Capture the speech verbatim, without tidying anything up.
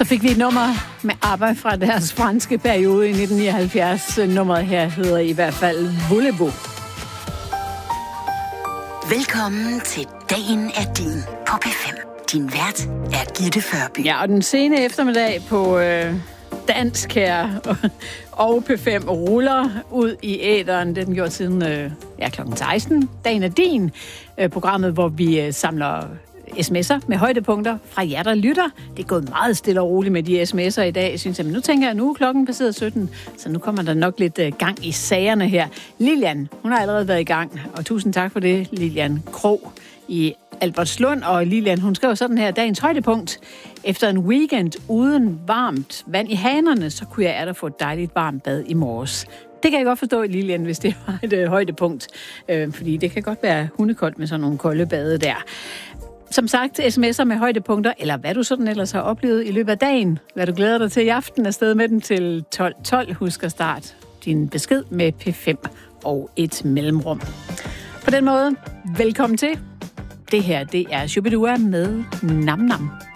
Så fik vi et nummer med ABBA fra deres franske periode i nitten nioghalvfjerds. Nummeret her hedder i hvert fald Voulez-vous. Velkommen til Dagen er din på P fem. Din vært er Gitte Førby. Ja, og den sene eftermiddag på øh, dansk her og P fem ruller ud i æteren. Det er den gjort siden øh, ja, klokken seksten. Dagen er din. Øh, programmet, hvor vi øh, samler sms'er med højdepunkter fra jer, der lytter. Det er gået meget stille og roligt med de sms'er i dag, synes jeg. Men nu tænker jeg, at nu er klokken passeret sytten, så nu kommer der nok lidt uh, gang i sagerne her. Lilian, hun har allerede været i gang, og tusind tak for det, Lilian Krog i Albertslund. Og Lilian, hun skrev sådan her: dagens højdepunkt. Efter en weekend uden varmt vand i hanerne, så kunne jeg atter få et dejligt varmt bad i morges. Det kan jeg godt forstå, Lilian, hvis det var et uh, højdepunkt. Øh, fordi det kan godt være hundekoldt med sådan nogle kolde bade der. Som sagt, sms'er med højdepunkter, eller hvad du sådan ellers har oplevet i løbet af dagen. Hvad du glæder dig til i aften, er sted med den til tolv tolv. Husk at starte din besked med P fem og et mellemrum. På den måde, velkommen til. Det her, det er Shubidua med Nam Nam.